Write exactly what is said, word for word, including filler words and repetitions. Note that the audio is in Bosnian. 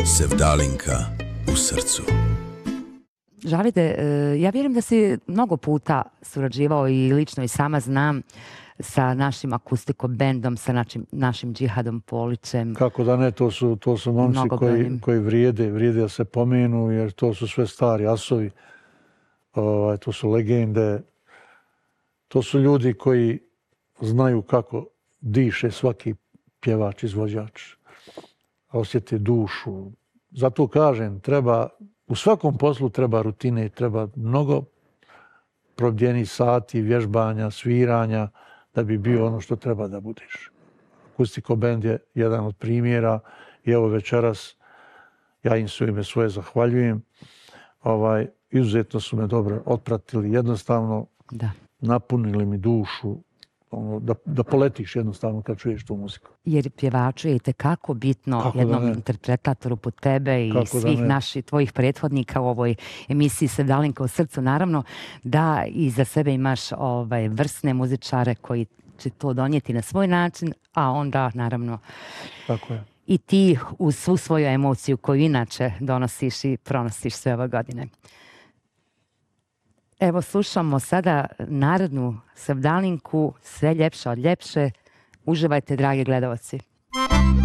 Sevdalinka u srcu. Žalide, ja vjerujem da si mnogo puta surađivao i lično i sama znam sa našim akustiko bendom, sa našim, našim Džihadom Polićem. Kako da ne, to su, to su momci koji, koji vrijede, vrijede da se pomenu, jer to su sve stari asovi, ovaj, to su legende, to su ljudi koji znaju kako diše svaki pjevač, izvođač, osjete dušu. Zato kažem, treba, u svakom poslu treba rutine, treba mnogo probdjenih sati, vježbanja, sviranja, da bi bio ono što treba da budeš. Akustiko bend je jedan od primjera i evo večeras ja im su ime svoje zahvaljujem. Ovaj, izuzetno su me dobro otpratili, jednostavno da. Napunili mi dušu, ono, da, da poletiš jednostavno kad čuješ tu muziku. Jer pjevaču je itekako bitno Kako jednom interpretatoru po tebe i Kako svih naših tvojih prethodnika u ovoj emisiji Sevdalinka u srcu. Naravno da i za sebe imaš ovaj, vrsne muzičare koji će to donijeti na svoj način, a onda naravno Tako je. i ti uz svu svoju emociju koju inače donosiš i pronosiš sve ove godine. Evo, slušamo sada narodnu Sevdalinku, sve ljepše od ljepše. Uživajte, dragi gledalci.